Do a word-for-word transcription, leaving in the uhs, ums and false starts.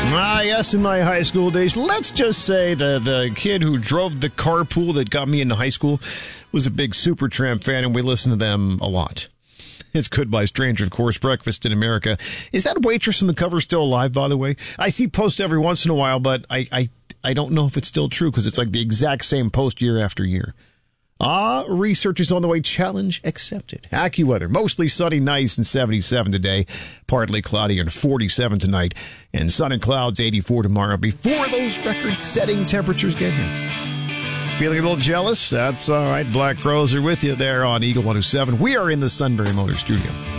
Ah, yes, in my high school days. Let's just say the, the kid who drove the carpool that got me into high school was a big Supertramp fan, and we listened to them a lot. It's Goodbye Stranger, of course, Breakfast in America. Is that waitress on the cover still alive, by the way? I see posts every once in a while, but I, I, I don't know if it's still true because it's like the exact same post year after year. Ah, research is on the way. Challenge accepted. AccuWeather, mostly sunny, nice, and seventy-seven today. Partly cloudy and forty-seven tonight. And sun and clouds, eighty-four tomorrow before those record-setting temperatures get here. Feeling a little jealous? That's all right. Black Crows are with you there on Eagle one oh seven. We are in the Sunbury Motor Studio.